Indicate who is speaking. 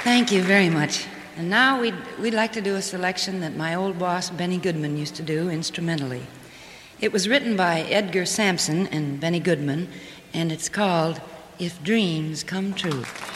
Speaker 1: Thank you very much. And now we'd like to do a selection that my old boss, Benny Goodman, used to do instrumentally. It was written by Edgar Sampson and Benny Goodman, and it's called If Dreams Come True.